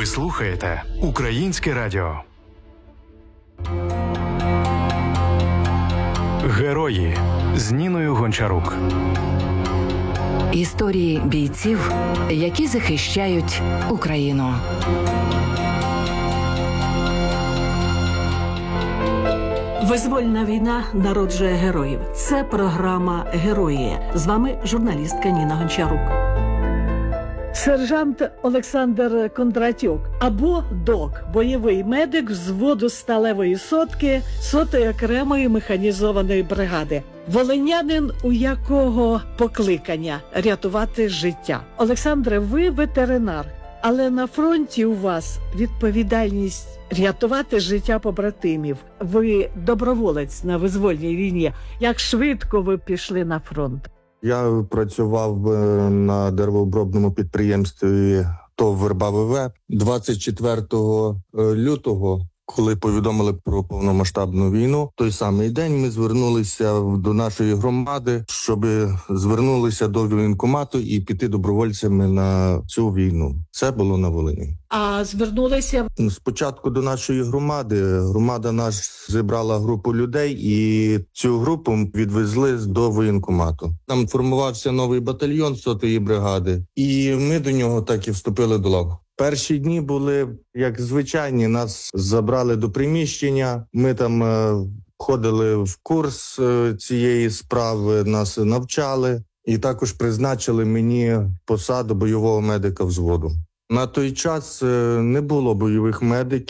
слухаєте Українське радіо. Герої з Ніною Гончарук. Історії бійців, які захищають Україну. Визвольна війна народжує героїв. Це програма «Герої». З вами журналістка Ніна Гончарук. Сержант Олександр Кондратюк або ДОК – бойовий медик взводу сталевої сотки 100-ї окремої механізованої бригади. Волинянин, у якого покликання – рятувати життя. Олександре, ви ветеринар, але на фронті у вас відповідальність рятувати життя побратимів. Ви доброволець на визвольній війні. Як швидко ви пішли на фронт? Я працював на деревообробному підприємстві ТОВ «Верба ВВ». 24 лютого, коли повідомили про повномасштабну війну, той самий день ми звернулися до нашої громади, щоб звернулися до воєнкомату і піти добровольцями на цю війну. Це було на Волині. А звернулися? Спочатку до нашої громади. Громада наша зібрала групу людей і цю групу відвезли до воєнкомату. Там формувався новий батальйон 100-ї бригади, і ми до нього так і вступили до лав. Перші дні були як звичайні, нас забрали до приміщення, ми там ходили в курс цієї справи, нас навчали і також призначили мені посаду бойового медика взводу. На той час не було бойових медиків.